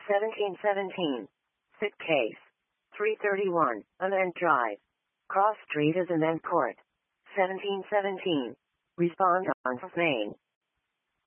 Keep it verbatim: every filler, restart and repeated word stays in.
seventeen seventeen. Sit case. three thirty-one. Amend Drive. Cross Street is Amend Court. seventeen seventeen. Respond on Main.